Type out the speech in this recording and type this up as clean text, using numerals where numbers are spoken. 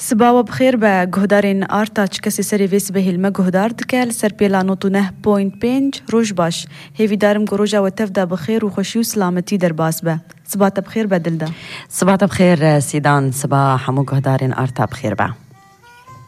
سباوة بخير بجهدارين آرتاش كسي سري فيس به المجهدار دكال سر بيلا نوتونه بوينت بينج روج باش هيفي دارم جروجا وتفدا بخير وخشيو سلامتي درباس به صباح بخير بدلدا صباح بخير سيدان صباح حمو جهدارين آرتا بخير به